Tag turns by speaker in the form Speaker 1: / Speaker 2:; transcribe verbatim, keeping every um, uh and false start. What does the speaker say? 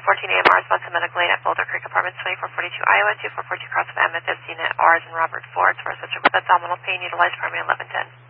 Speaker 1: fourteen A M R, response to medical aid at Boulder Creek Apartments, twenty-four forty-two Iowa, two four four two Cross of Amethyst, unit R as in Robert Ford, for such with abdominal pain, utilized primary eleven ten.